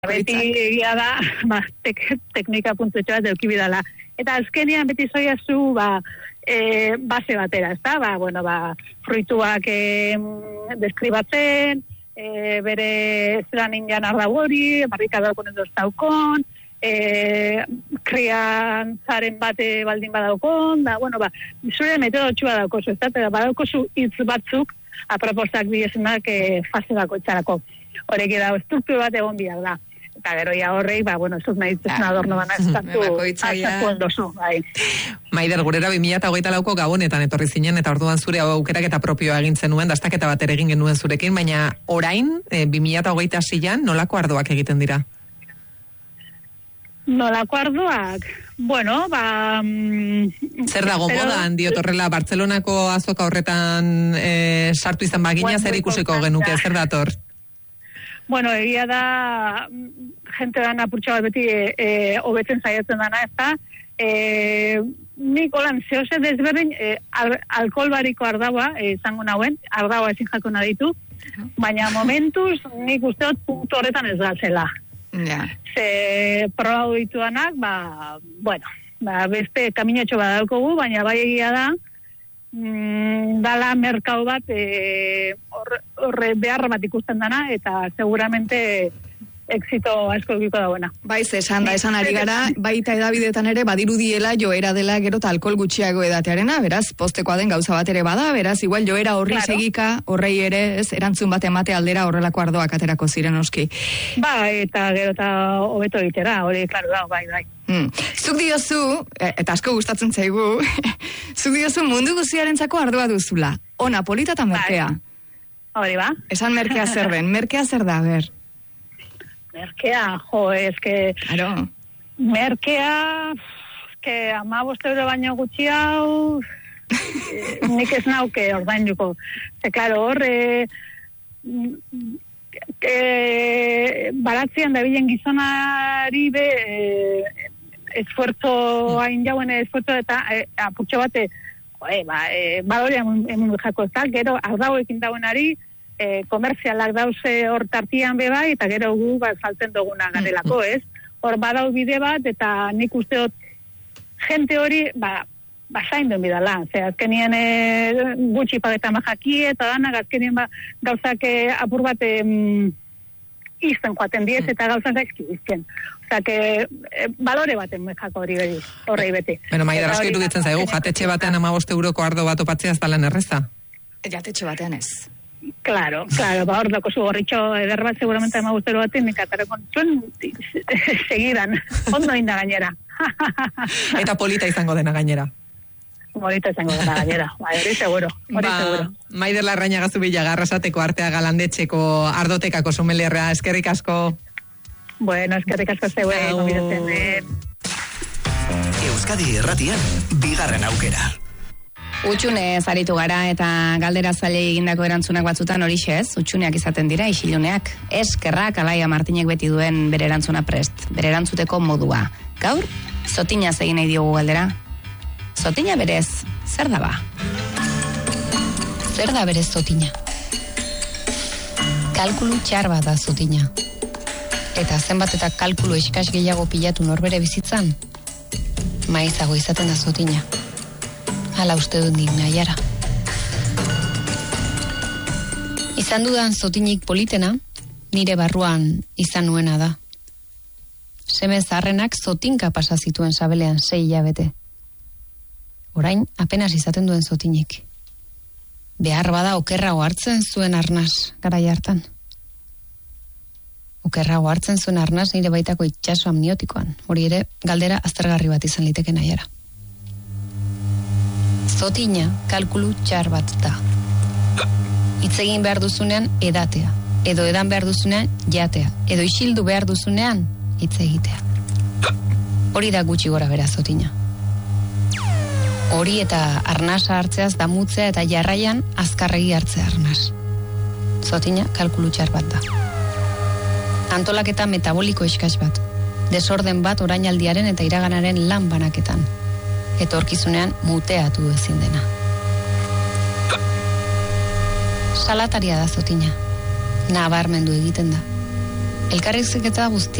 Beti egia da, teknika puntutxo bat eukibidala. Eta azkenian beti zoiazu, base batera, ez da? Fruituak deskribatzen, bere zelan indian ardabori, barrika daukon edo ez daukon, kriantzaren bate baldin badaukon, zure metodotxu badaukozu, ez da? Eta badaukozu hitz batzuk, aproposak bidezunak fase bako etxarako. Horek da, struktur bat egon bihar da. Eta gero ja horrei, zut nahi dituzun adorno bana aztatu ondozu. Maider, gurera 2008ko Gabonetan etorri zinen, eta orduan zure aukerak eta propioa egin zenuen, dastaketa bat ere egin genuen zurekin, baina orain, 2026an, nolako ardoak egiten dira? Nolako ardoak? Zer dago modan, diotorrela, Bartzelonako azoka horretan sartu izan bagina, zer ikusiko genuke, zer dator? Egia da, jente dana apurtxa bat beti hobetzen saiatzen dana, ez da? Nik holan zehose desberdin alkohol bariko ardaua, izango nauen, ardaua ezin jako ditu, baina momentuz nik usteot punktu horretan ez gatzela. Ze probau dituanak, beste kaminotxo bat daukogu, baina bai egia da, dala merkau bat horre behar bat ikusten dana, eta seguramente exito asko egiko dagoena. Esan ari gara, baita edabidetan ere badirudiela joera dela gero eta alkohol gutxiago edatearena, beraz, postekoa den gauza bat ere bada, beraz, igual joera horri segika, horrei ere, erantzun bat emate aldera horrelako ardoak aterako ziren oski. Eta gero eta hobeto egitera, hori, klaro da, bai. Zuk diozu, eta asko gustatzen zaigu, zuk diozu mundu guztiarentzako ardoa duzula. Ona, polita eta merkea. Hori ba. Esan merkea zer den, merkea zer da, ber? Merkea, Claro. Merkea, 15 euro baino gutxi hau, nik ez nauke ordainduko. Claro, horre, baratzean dabilen gizonari esfuerzo hain jauen esfuerzo eta apurtxo bate badorea emun jako ez da, gero ardauekin dauenari komerzialak dause hor tartian beba, eta gero gu saltzen duguna garelako, ez? Hor badau bide bat, eta nik usteot jente hori, zain duen bidala. Azkenien gutxi pageta majaki, eta danak azkenien gauzak apur bat izten joaten diez, eta gauzak eskibizken. Balore baten mejako horrei beti. Maider, asko iruditzen zaigu, jatetxe batean 15 euroko ardo bat opatzea ez dalan erreza? Jatetxe batean ez. Claro, hor dako zu gorritxo eder bat seguramente 15 euro baten nik atareko zuen segidan, ondo inda gainera. Eta polita izango dena gainera. Polita izango dena gainera, hori seguro. Maider Larrañaga Zubillaga, Arrasateko Artea Galandetxeko Ardotekako somelerra, eskerrik asko. Bueno, eskerrik asko zeuen, mobilatzen. Euskadi Irratian, bigarren aukera. Utxunez aritu gara eta galdera zailei egindako erantzunak batzutan horixe ez, utxuneak izaten dira, isiluneak. Eskerrak Alaia Martinek beti duen bere erantzuna prest, bere erantzuteko modua. Gaur, zotinaz egin nahi diogu galdera. Zotina berez, zer da ba? Zer da berez zotina? Kalkulu txar bat da zotina. Eta zenbat eta kalkulu eskas gehiago pilatu norbere bizitzan, maizago izaten da zotina. Hala uste dut nik nahiara. Izan dudan zotinik politena, nire barruan izan nuena da. Seme zaharrenak zotinka pasa zituen sabelean 6 hilabete. Orain, apenas izaten duen zotinik. Behar bada okerrago hartzen zuen arnaz, garai hartan. Okerrago hartzen zuen arnaz nire baitako itxaso amniotikoan. Hori ere, galdera aztergarri bat izan liteke nahiara. Zotina kalkulu txar bat da. Hitz egin behar duzunean edatea, edo edan behar duzunean jatea, edo isildu behar duzunean hitz egitea. Hori da gutxi gora bera zotina. Hori eta arnasa hartzeaz damutzea eta jarraian azkarregi hartzea arnaz. Zotina kalkulu txar bat da. Antolaketa metaboliko eskas bat. Desorden bat orainaldiaren eta iraganaren lan banaketan. Etorkizunean muteatu ezin dena. Salataria da zotina. Nabarmendu egiten da. Elkarrizketa guzti